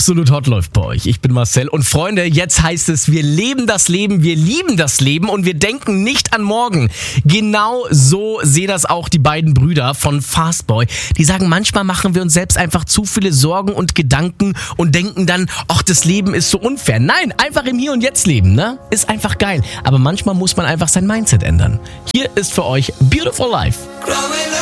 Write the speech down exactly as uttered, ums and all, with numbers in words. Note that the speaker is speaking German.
Absolut hot läuft bei euch. Ich bin Marcel und Freunde, jetzt heißt es, wir leben das Leben, wir lieben das Leben und wir denken nicht an morgen. Genau so sehen das auch die beiden Brüder von Fastboy. Die sagen, manchmal machen wir uns selbst einfach zu viele Sorgen und Gedanken und denken dann, ach, das Leben ist so unfair. Nein, einfach im Hier und Jetzt leben, ne? Ist einfach geil. Aber manchmal muss man einfach sein Mindset ändern. Hier ist für euch Beautiful Life.